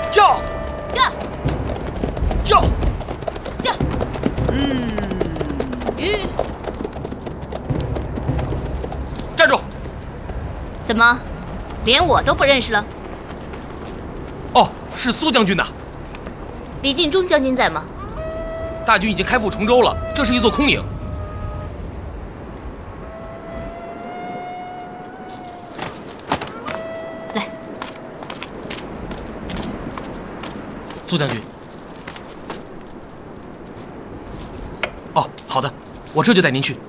驾！ 驾！ 驾！ 驾！ 站住！ 怎么，连我都不认识了？ 哦，是苏将军呐。 李敬忠将军在吗？ 大军已经开赴崇州了，这是一座空营。 来， 苏将军。哦，好的，我这就带您去。